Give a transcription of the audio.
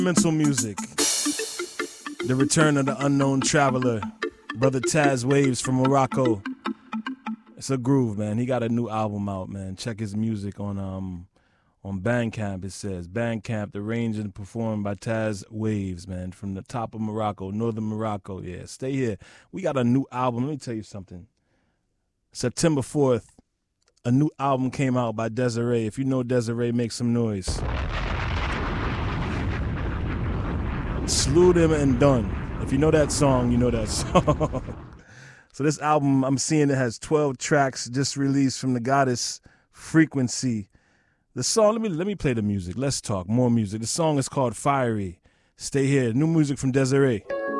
Mental music. The return of the unknown traveler. Brother Taz Waves from Morocco. It's a groove, man. He got a new album out, man. Check his music on Bandcamp. It says Bandcamp, arranged and performed by Taz Waves, man, from the top of Morocco, northern Morocco. Yeah, stay here. We got a new album. Let me tell you something. September 4th, a new album came out by Desiree. If you know Desiree, make some noise. Slew Them and Done. If you know that song, you know that song. So this album, I'm seeing it has 12 tracks just released from the goddess Frequency. The song, let me play the music. Let's talk more music. The song is called Fiery. Stay here. New music from Desiree.